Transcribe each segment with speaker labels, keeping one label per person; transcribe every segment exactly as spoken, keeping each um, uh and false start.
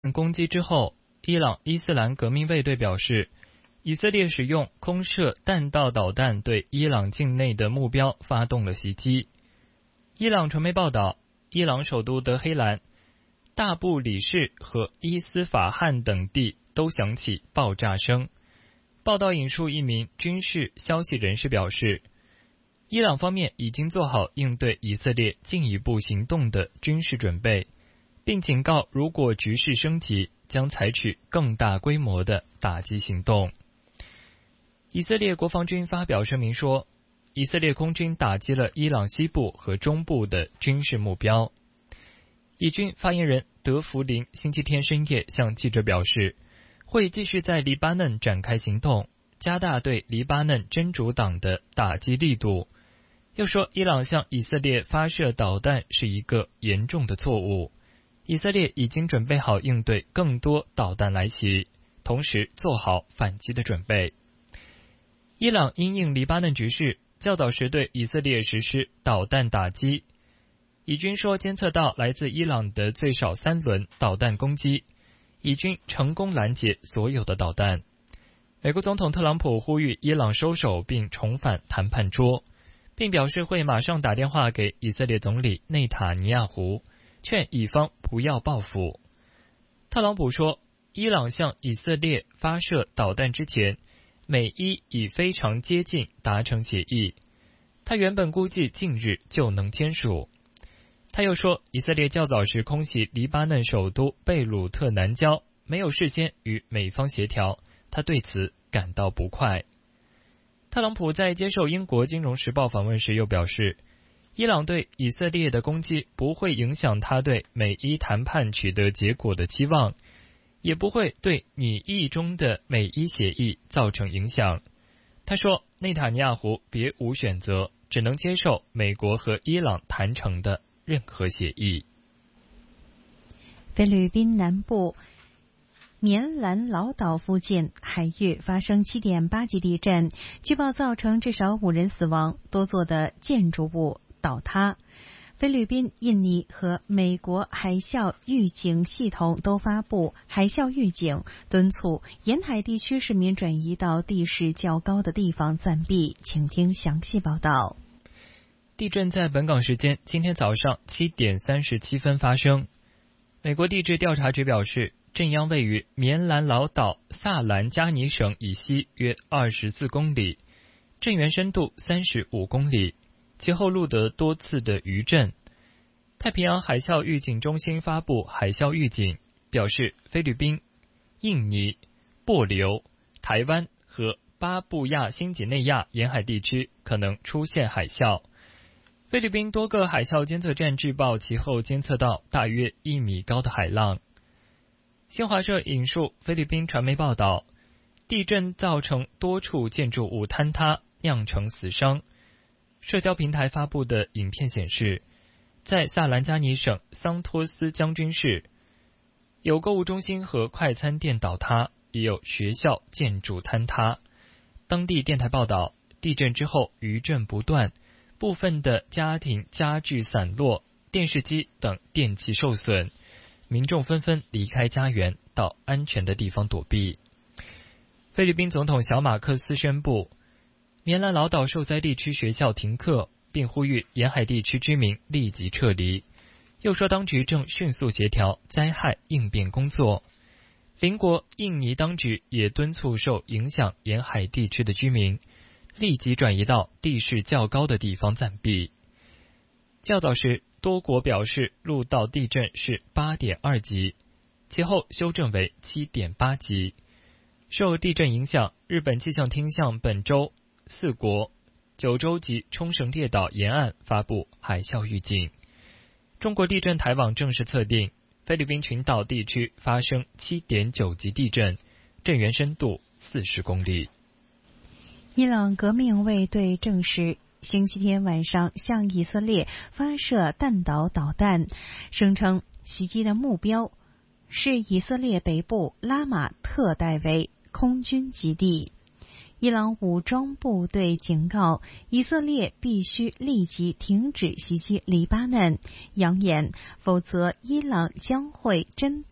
Speaker 1: 攻击之后，伊朗伊斯兰革命卫队表示，以色列使用空射弹道导弹对伊朗境内的目标发动了袭击。伊朗传媒报道，伊朗首都德黑兰、大布里市和伊斯法罕等地都响起爆炸声。报道引述一名军事消息人士表示，伊朗方面已经做好应对以色列进一步行动的军事准备，并警告如果局势升级，将采取更大规模的打击行动。以色列国防军发表声明说，以色列空军打击了伊朗西部和中部的军事目标。以军发言人德弗林星期天深夜向记者表示，会继续在黎巴嫩展开行动，加大对黎巴嫩真主党的打击力度。又说，伊朗向以色列发射导弹是一个严重的错误，以色列已经准备好应对更多导弹来袭，同时做好反击的准备。伊朗因应黎巴嫩局势，较早时对以色列实施导弹打击。以军说监测到来自伊朗的最少三轮导弹攻击，以军成功拦截所有的导弹。美国总统特朗普呼吁伊朗收手并重返谈判桌，并表示会马上打电话给以色列总理内塔尼亚胡，劝以方不要报复。特朗普说，伊朗向以色列发射导弹之前，美伊已非常接近达成协议，他原本估计近日就能签署。他又说，以色列较早时空袭黎巴嫩首都贝鲁特南郊，没有事先与美方协调，他对此感到不快。特朗普在接受英国金融时报访问时又表示，伊朗对以色列的攻击不会影响他对美伊谈判取得结果的期望，也不会对拟议中的美伊协议造成影响。他说，内塔尼亚胡别无选择，只能接受美国和伊朗谈成的任何协议。
Speaker 2: 菲律宾南部棉兰老岛附近海域发生 七点八 级地震，据报造成至少五人死亡，多座的建筑物倒塌。菲律宾、印尼和美国海啸预警系统都发布海啸预警，敦促沿海地区市民转移到地势较高的地方暂避。请听详细报道。
Speaker 1: 地震在本港时间今天早上七点三十七分发生。美国地质调查局表示，震央位于棉兰老岛萨兰加尼省以西约二十四公里，震源深度三十五公里，其后录得多次的余震。太平洋海啸预警中心发布海啸预警，表示菲律宾、印尼、帛琉、台湾和巴布亚新几内亚沿海地区可能出现海啸。菲律宾多个海啸监测站据报其后监测到大约一米高的海浪。新华社引述菲律宾传媒报道，地震造成多处建筑物坍塌，酿成死伤。社交平台发布的影片显示，在萨兰加尼省桑托斯将军市，有购物中心和快餐店倒塌，也有学校建筑坍塌。当地电台报道，地震之后余震不断，部分的家庭家具散落，电视机等电器受损，民众纷纷离开家园，到安全的地方躲避。菲律宾总统小马克斯宣布，棉兰老岛受灾地区学校停课，并呼吁沿海地区居民立即撤离。又说当局正迅速协调灾害应变工作。邻国印尼当局也敦促受影响沿海地区的居民立即转移到地势较高的地方暂避。较早时，多国表示录到地震是 八点二 级，其后修正为 七点八 级。受地震影响，日本气象厅向本州、四国、九州及冲绳列岛沿岸发布海啸预警。中国地震台网正式测定，菲律宾群岛地区发生 七点九 级地震，震源深度四十公里。
Speaker 2: 伊朗革命卫队证实，星期天晚上向以色列发射弹道导弹，声称袭击的目标是以色列北部拉马特戴维空军基地。伊朗武装部队警告以色列必须立即停止袭击黎巴嫩，扬言否则伊朗将会针对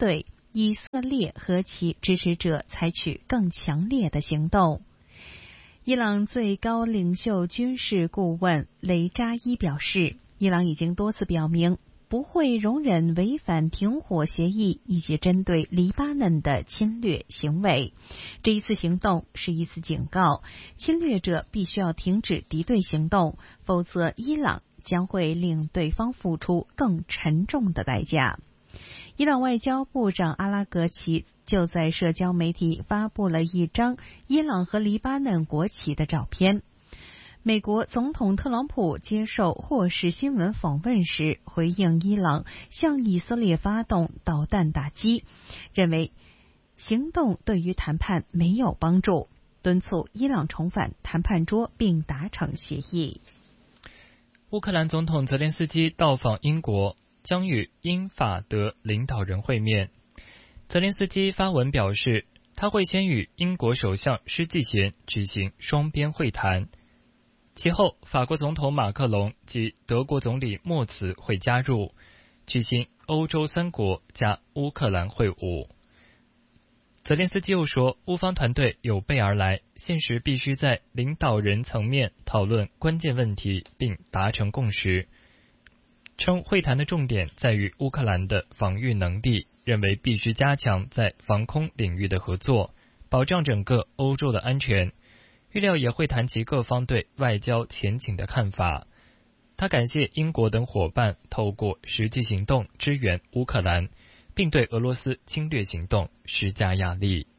Speaker 2: 以色列和其支持者采取更强烈的行动。伊朗最高领袖军事顾问雷扎伊表示，伊朗已经多次表明不会容忍违反停火协议以及针对黎巴嫩的侵略行为。这一次行动是一次警告，侵略者必须要停止敌对行动，否则伊朗将会令对方付出更沉重的代价。伊朗外交部长阿拉格齐就在社交媒体发布了一张伊朗和黎巴嫩国旗的照片。美国总统特朗普接受霍士新闻访问时，回应伊朗向以色列发动导弹打击，认为行动对于谈判没有帮助，敦促伊朗重返谈判桌并达成协议。
Speaker 1: 乌克兰总统泽连斯基到访英国，将与英法德领导人会面。泽连斯基发文表示，他会先与英国首相施纪贤举行双边会谈，其后法国总统马克龙及德国总理默茨会加入，举行欧洲三国加乌克兰会晤。泽连斯基又说，乌方团队有备而来，现时必须在领导人层面讨论关键问题并达成共识，称会谈的重点在于乌克兰的防御能力，认为必须加强在防空领域的合作，保障整个欧洲的安全。预料也会谈及各方对外交前景的看法。他感谢英国等伙伴透过实际行动支援乌克兰，并对俄罗斯侵略行动施加压力。